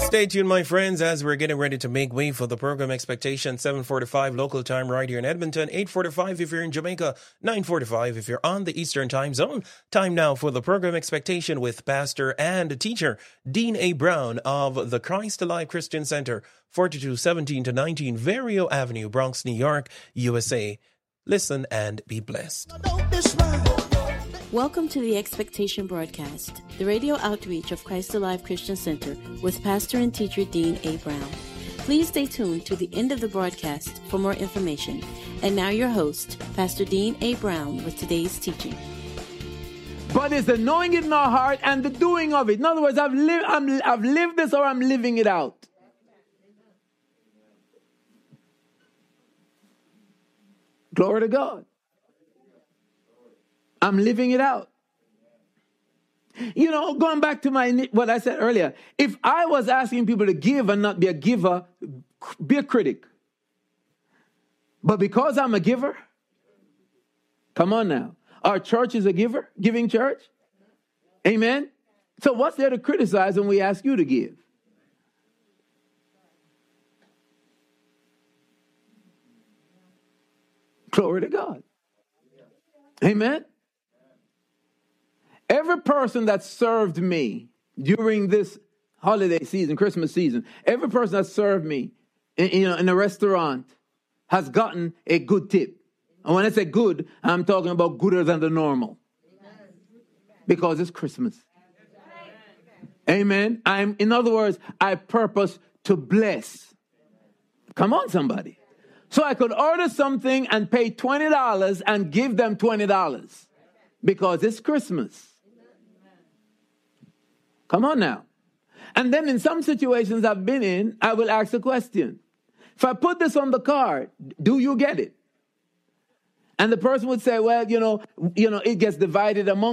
Stay tuned, my friends, as we're getting ready to make way for the program Expectation. 7:45 local time right here in Edmonton, 8:45 if you're in Jamaica, 9:45 if you're on the Eastern time zone. Time now for the program Expectation with pastor and teacher Dean A. Brown of the Christ Alive Christian Center, 4217 to 19 Verio Avenue, Bronx, New York, USA. Listen and be blessed. Welcome to the Expectation broadcast, the radio outreach of Christ Alive Christian Center with pastor and teacher Dean A. Brown. Please stay tuned to the end of the broadcast for more information. And now your host, Pastor Dean A. Brown, with today's teaching. But it's the knowing it in our heart and the doing of it. In other words, I've lived this or I'm living it out. Glory to God. I'm living it out. You know, going back to what I said earlier, if I was asking people to give and not be a giver, be a critic. But because I'm a giver, come on now. Our church is a giving church. Amen. So what's there to criticize when we ask you to give? Glory to God. Amen. Every person that served me during this holiday season, Christmas season, every person that served me in a restaurant has gotten a good tip. And when I say good, I'm talking about gooder than the normal. Because it's Christmas. Amen. In other words, I purpose to bless. Come on, somebody. So I could order something and pay $20 and give them $20 because it's Christmas. Come on now. And then in some situations I've been in, I will ask a question. If I put this on the card, do you get it? And the person would say, well, you know, it gets divided among